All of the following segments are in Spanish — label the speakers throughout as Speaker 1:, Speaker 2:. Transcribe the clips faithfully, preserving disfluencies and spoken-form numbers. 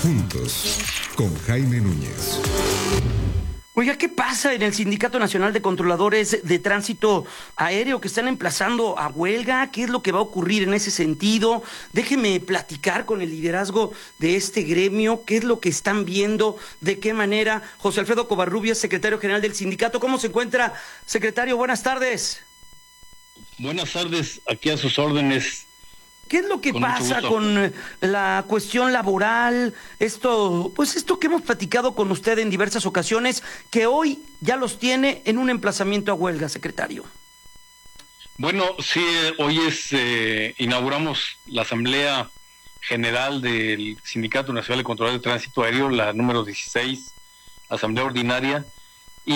Speaker 1: Juntos, con Jaime Núñez.
Speaker 2: Oiga, ¿qué pasa en el Sindicato Nacional de Controladores de Tránsito Aéreo que están emplazando a huelga? ¿Qué es lo que va a ocurrir en ese sentido? Déjeme platicar con el liderazgo de este gremio. ¿Qué es lo que están viendo? ¿De qué manera? José Alfredo Covarrubias, secretario general del sindicato. ¿Cómo se encuentra, secretario? Buenas tardes.
Speaker 3: Buenas tardes, aquí a sus órdenes.
Speaker 2: ¿Qué es lo que pasa con la cuestión laboral? Esto, pues esto que hemos platicado con usted en diversas ocasiones, que hoy ya los tiene en un emplazamiento a huelga, secretario.
Speaker 3: Bueno, sí, hoy es eh, inauguramos la Asamblea General del Sindicato Nacional de Controladores de Tránsito Aéreo, la número dieciséis, Asamblea Ordinaria, y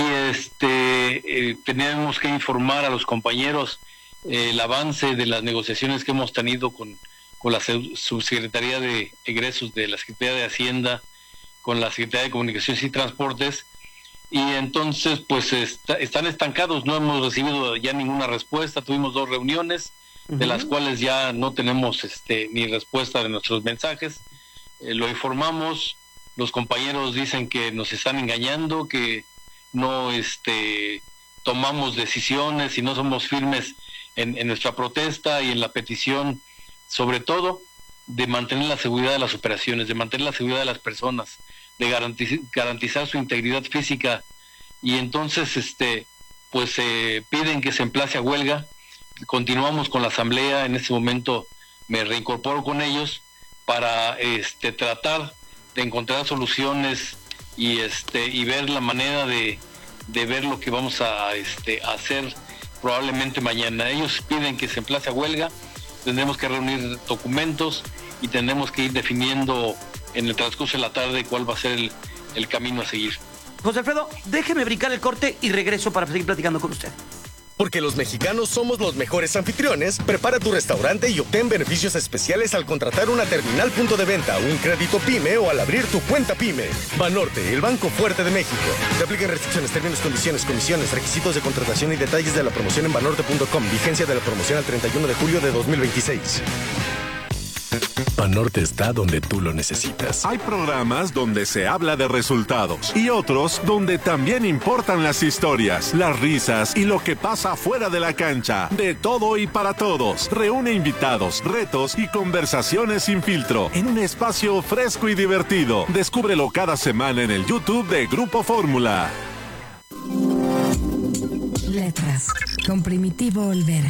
Speaker 3: este eh, tenemos que informar a los compañeros Eh, el avance de las negociaciones que hemos tenido con, con la Subsecretaría de Egresos de la Secretaría de Hacienda, con la Secretaría de Comunicaciones y Transportes, y entonces pues está, están estancados, no hemos recibido ya ninguna respuesta. Tuvimos dos reuniones, uh-huh. de las cuales ya no tenemos este ni respuesta de nuestros mensajes. Eh, lo informamos, los compañeros dicen que nos están engañando, que no este tomamos decisiones y no somos firmes En, en nuestra protesta y en la petición, sobre todo, de mantener la seguridad de las operaciones, de mantener la seguridad de las personas, de garantiz- garantizar su integridad física. Y entonces, este, pues eh, piden que se emplace a huelga. Continuamos con la asamblea. En este momento me reincorporo con ellos para este, tratar de encontrar soluciones y este y ver la manera de, de ver lo que vamos a este, a hacer probablemente mañana. Ellos piden que se emplace a huelga, tendremos que reunir documentos y tendremos que ir definiendo en el transcurso de la tarde cuál va a ser el, el camino a seguir.
Speaker 2: José Alfredo, déjeme brincar el corte y regreso para seguir platicando con usted.
Speaker 4: Porque los mexicanos somos los mejores anfitriones, prepara tu restaurante y obtén beneficios especiales al contratar una terminal punto de venta, un crédito PYME o al abrir tu cuenta PYME. Banorte, el banco fuerte de México. Te aplican restricciones, términos, condiciones, comisiones, requisitos de contratación y detalles de la promoción en banorte punto com. Vigencia de la promoción al treinta y uno de julio de dos mil veintiséis.
Speaker 5: Banorte está donde tú lo necesitas.
Speaker 6: Hay programas donde se habla de resultados y otros donde también importan las historias, las risas y lo que pasa fuera de la cancha. De todo y para todos. Reúne invitados, retos y conversaciones sin filtro en un espacio fresco y divertido. Descúbrelo cada semana en el YouTube de Grupo Fórmula.
Speaker 7: Letras con Primitivo Olvera.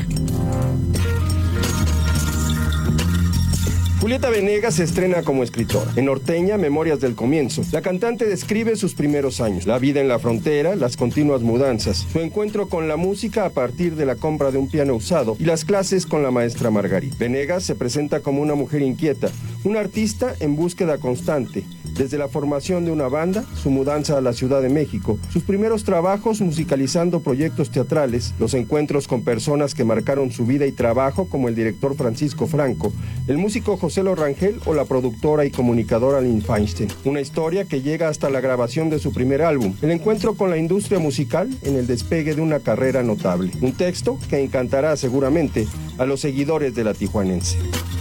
Speaker 8: Julieta Venegas se estrena como escritora. En Norteña, Memorias del Comienzo, la cantante describe sus primeros años, la vida en la frontera, las continuas mudanzas, su encuentro con la música a partir de la compra de un piano usado y las clases con la maestra Margarita. Venegas se presenta como una mujer inquieta, una artista en búsqueda constante, desde la formación de una banda, su mudanza a la Ciudad de México, sus primeros trabajos musicalizando proyectos teatrales, los encuentros con personas que marcaron su vida y trabajo como el director Francisco Franco, el músico José Rangel o la productora y comunicadora Lynn Feinstein. Una historia que llega hasta la grabación de su primer álbum, el encuentro con la industria musical en el despegue de una carrera notable. Un texto que encantará seguramente a los seguidores de la tijuanense.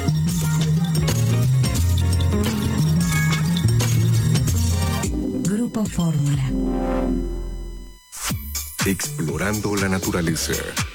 Speaker 7: Grupo Fórmula.
Speaker 1: Explorando la naturaleza.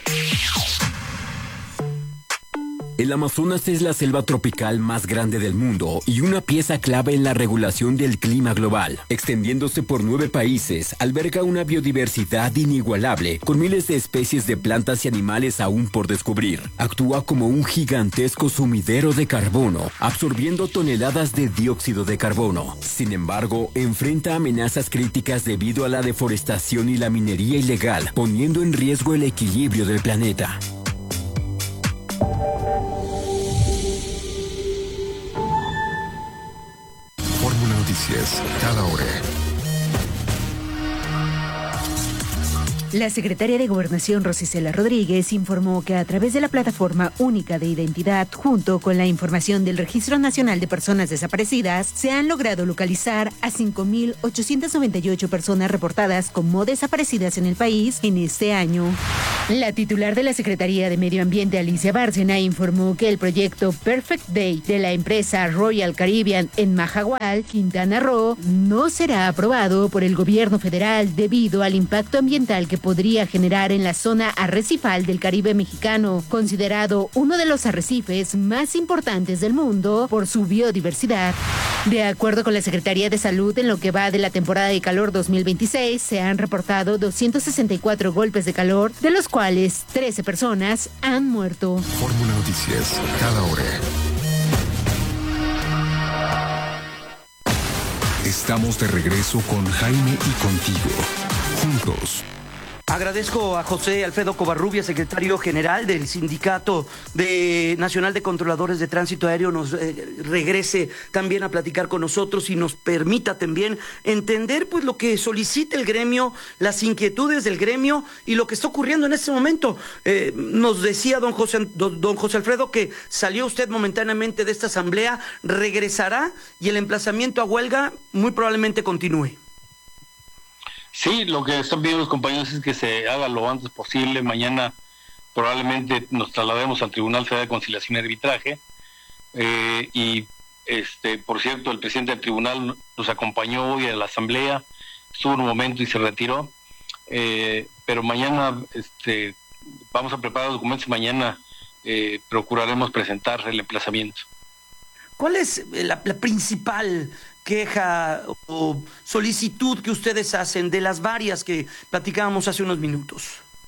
Speaker 9: El Amazonas es la selva tropical más grande del mundo y una pieza clave en la regulación del clima global. Extendiéndose por nueve países, alberga una biodiversidad inigualable, con miles de especies de plantas y animales aún por descubrir. Actúa como un gigantesco sumidero de carbono, absorbiendo toneladas de dióxido de carbono. Sin embargo, enfrenta amenazas críticas debido a la deforestación y la minería ilegal, poniendo en riesgo el equilibrio del planeta.
Speaker 1: Fórmula Noticias, cada hora.
Speaker 10: La secretaria de Gobernación, Rosicela Rodríguez, informó que a través de la Plataforma Única de Identidad, junto con la información del Registro Nacional de Personas Desaparecidas, se han logrado localizar a cinco mil ochocientas noventa y ocho personas reportadas como desaparecidas en el país en este año. La titular de la Secretaría de Medio Ambiente, Alicia Bárcena, informó que el proyecto Perfect Day de la empresa Royal Caribbean en Majagual, Quintana Roo, no será aprobado por el gobierno federal debido al impacto ambiental que podría generar en la zona arrecifal del Caribe mexicano, considerado uno de los arrecifes más importantes del mundo por su biodiversidad. De acuerdo con la Secretaría de Salud, en lo que va de la temporada de calor dos mil veintiséis, se han reportado doscientos sesenta y cuatro golpes de calor, de los cuales trece personas han muerto.
Speaker 1: Fórmula Noticias, cada hora. Estamos de regreso con Jaime y contigo. Juntos.
Speaker 2: Agradezco a José Alfredo Covarrubias, secretario general del Sindicato de Nacional de Controladores de Tránsito Aéreo, nos eh, regrese también a platicar con nosotros y nos permita también entender pues lo que solicita el gremio, las inquietudes del gremio y lo que está ocurriendo en este momento. Eh, nos decía don José, don, don José Alfredo que salió usted momentáneamente de esta asamblea, regresará y el emplazamiento a huelga muy probablemente continúe.
Speaker 3: Sí, lo que están pidiendo los compañeros es que se haga lo antes posible. Mañana probablemente nos traslademos al Tribunal Federal de Conciliación y Arbitraje. Eh, y, este, por cierto, el presidente del tribunal nos acompañó hoy a la asamblea, estuvo un momento y se retiró. Eh, pero mañana este, vamos a preparar los documentos y mañana eh, procuraremos presentar el emplazamiento.
Speaker 2: ¿Cuál es la, la principal queja o solicitud que ustedes hacen de las varias que platicábamos hace unos minutos?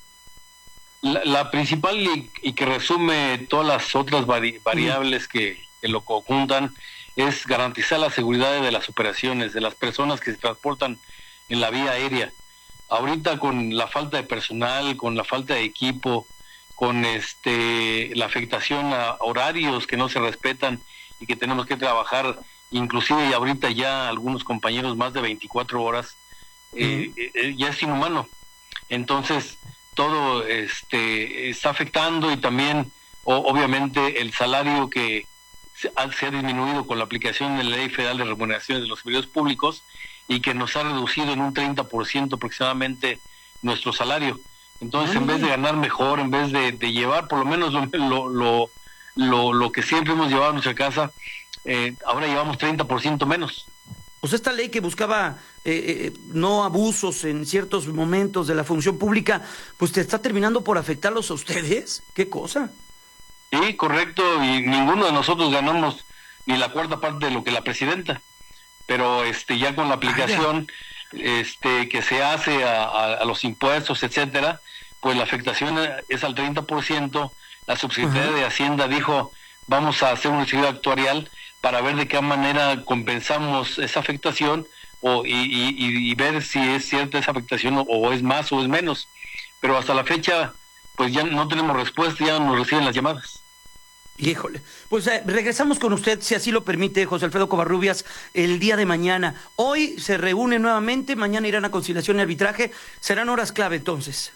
Speaker 3: La, la principal y, y que resume todas las otras vari, variables que, que lo conjuntan es garantizar la seguridad de las operaciones, de las personas que se transportan en la vía aérea. Ahorita con la falta de personal, con la falta de equipo, con este la afectación a horarios que no se respetan y que tenemos que trabajar, inclusive y ahorita ya algunos compañeros más de veinticuatro horas, eh, uh-huh. eh, ya es inhumano. Entonces todo este está afectando y también o, obviamente el salario que se ha, se ha disminuido con la aplicación de la Ley Federal de Remuneraciones de los Servidores Públicos y que nos ha reducido en un treinta por ciento aproximadamente nuestro salario. Entonces, uh-huh. en vez de ganar mejor, en vez de, de llevar por lo menos lo, lo, lo, lo, lo que siempre hemos llevado a nuestra casa, Eh, ahora llevamos treinta por ciento menos.
Speaker 2: Pues esta ley que buscaba eh, eh, no abusos en ciertos momentos de la función pública, pues te está terminando por afectarlos a ustedes. ¿Qué cosa?
Speaker 3: Sí, correcto, y ninguno de nosotros ganamos ni la cuarta parte de lo que la presidenta, pero este ya con la aplicación este que se hace a, a, a los impuestos, etcétera, pues la afectación es al treinta por ciento. La subsecretaria uh-huh. de Hacienda dijo, vamos a hacer un estudio actuarial para ver de qué manera compensamos esa afectación o y, y, y ver si es cierta esa afectación o, o es más o es menos. Pero hasta la fecha, pues ya no tenemos respuesta, ya no reciben las llamadas.
Speaker 2: Híjole, pues eh, regresamos con usted, si así lo permite, José Alfredo Covarrubias, el día de mañana. Hoy se reúne nuevamente, mañana irán a conciliación y arbitraje, serán horas clave entonces.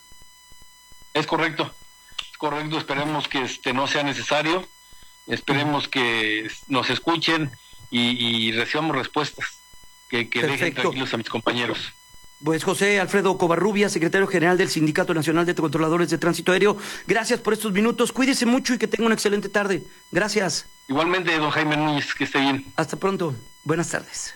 Speaker 3: Es correcto, es correcto, esperemos que este no sea necesario. Esperemos que nos escuchen y, y recibamos respuestas que, que dejen tranquilos a mis compañeros.
Speaker 2: Pues José Alfredo Covarrubias, secretario general del Sindicato Nacional de Controladores de Tránsito Aéreo, gracias por estos minutos, cuídese mucho y que tenga una excelente tarde. Gracias.
Speaker 3: Igualmente, don Jaime Núñez, que esté bien.
Speaker 2: Hasta pronto, buenas tardes.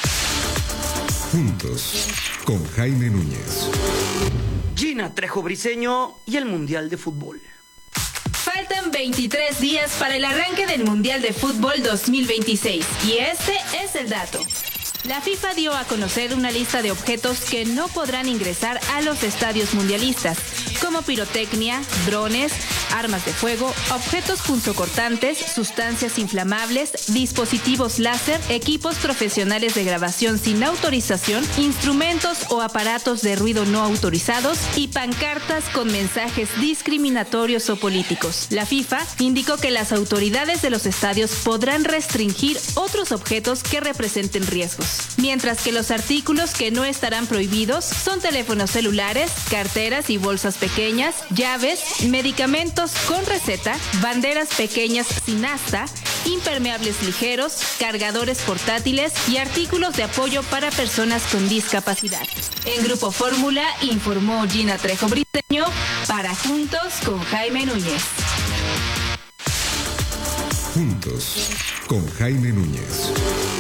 Speaker 1: Juntos, con Jaime Núñez.
Speaker 2: Gina Trejo Briceño y el Mundial de Fútbol.
Speaker 11: Faltan veintitrés días para el arranque del Mundial de Fútbol dos mil veintiséis y este es el dato. La FIFA dio a conocer una lista de objetos que no podrán ingresar a los estadios mundialistas, como pirotecnia, drones, armas de fuego, objetos punzocortantes, sustancias inflamables, dispositivos láser, equipos profesionales de grabación sin autorización, instrumentos o aparatos de ruido no autorizados y pancartas con mensajes discriminatorios o políticos. La FIFA indicó que las autoridades de los estadios podrán restringir otros objetos que representen riesgos, mientras que los artículos que no estarán prohibidos son teléfonos celulares, carteras y bolsas pequeñas, llaves, medicamentos con receta, banderas pequeñas sin asta impermeables ligeros, cargadores portátiles y artículos de apoyo para personas con discapacidad. En Grupo Fórmula informó Gina Trejo Briceño para Juntos con Jaime Núñez.
Speaker 1: Juntos con Jaime Núñez.